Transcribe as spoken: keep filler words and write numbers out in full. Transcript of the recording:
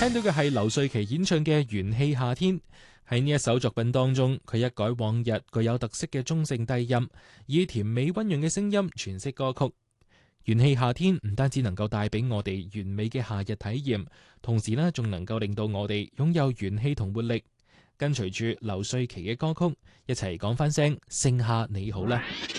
聽到嘅係劉瑞琦演唱嘅《元氣夏天》。喺呢一首作品當中，佢一改往日具有特色嘅中性低音，以甜美溫潤嘅聲音詮釋歌曲。《元氣夏天》唔單止能夠帶俾我哋完美嘅夏日體驗，同時呢仲能夠令到我哋擁有元氣同活力。跟隨住劉瑞琦嘅歌曲，一齊講翻聲盛夏你好啦！